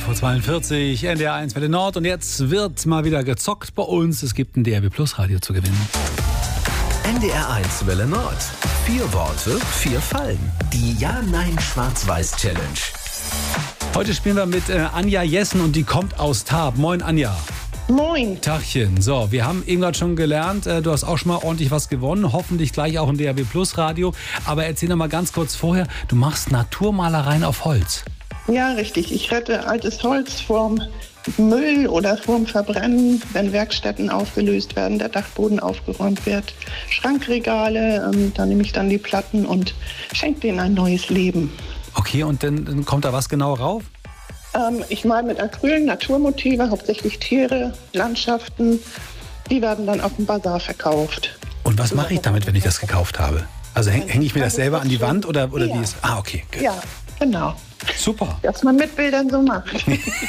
11.42 Uhr, NDR1 Welle Nord. Und jetzt wird mal wieder gezockt bei uns. Es gibt ein DRB Plus Radio zu gewinnen. NDR1 Welle Nord. 4 Worte, 4 Fallen. Die Ja-Nein-Schwarz-Weiß-Challenge. Heute spielen wir mit Anja Jessen und die kommt aus Tarp. Moin, Anja. Moin. Tagchen. So, wir haben irgendwann schon gelernt, du hast auch schon mal ordentlich was gewonnen. Hoffentlich gleich auch im DRB Plus Radio. Aber erzähl noch mal ganz kurz vorher, du machst Naturmalereien auf Holz. Ja, richtig. Ich rette altes Holz vorm Müll oder vorm Verbrennen, wenn Werkstätten aufgelöst werden, der Dachboden aufgeräumt wird, Schrankregale, da nehme ich dann die Platten und schenke denen ein neues Leben. Okay, und dann kommt da was genau rauf? Ich male mit Acryl Naturmotive, hauptsächlich Tiere, Landschaften. Die werden dann auf dem Bazar verkauft. Und was mache ich damit, wenn ich das gekauft habe? Also hänge ich mir das selber an die Wand oder ja. Wie ist? Ah, okay. Good. Ja, genau. Super. Was man mit Bildern so macht.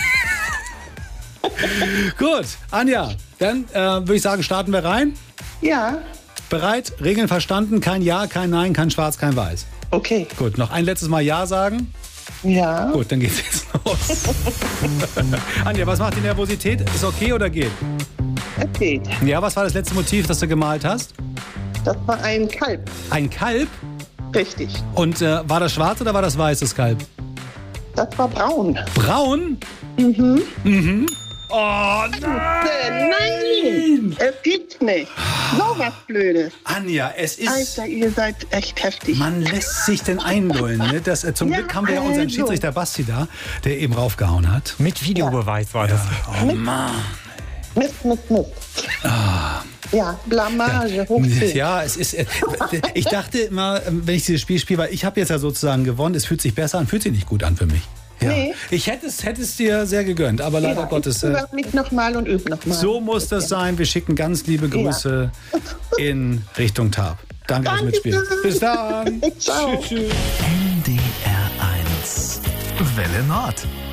Gut, Anja, dann würde ich sagen, starten wir rein. Ja, Bereit? Regeln verstanden? Kein Ja, kein Nein, kein Schwarz, kein Weiß. okay. Gut, noch ein letztes Mal Ja sagen. Ja. Gut, dann geht's jetzt los. Anja, was macht die Nervosität? Ist okay oder geht? Okay. Ja, was war das letzte Motiv, das du gemalt hast? Das war ein Kalb. Ein Kalb? Richtig. Und war das schwarz oder war das weiß, das Kalb? Das war braun. Braun? Mhm. Oh nein! Nein! Es gibt's nicht. So was Blödes. Anja, es ist... Alter, ihr seid echt heftig. Man lässt sich denn einlullen. Ne? Zum Ja, Glück haben wir ja unseren also. Schiedsrichter Basti da, der eben raufgehauen hat. Mit Videobeweis war das. Oh Mann. Mist. Ja, Blamage, hoch 10. Ja, es ist. Ich dachte immer, wenn ich dieses Spiel spiele, weil ich habe jetzt ja sozusagen gewonnen, es fühlt sich besser an, fühlt sich nicht gut an für mich. Ja. Nee. Ich hätte es dir sehr gegönnt, aber leider Gottes. Ich übe mich nochmal und übe nochmal. So muss das sein. Wir schicken ganz liebe Grüße in Richtung Tarp. Danke fürs Mitspielen. Bis dann. Ciao. Tschüss. NDR1 Welle Nord.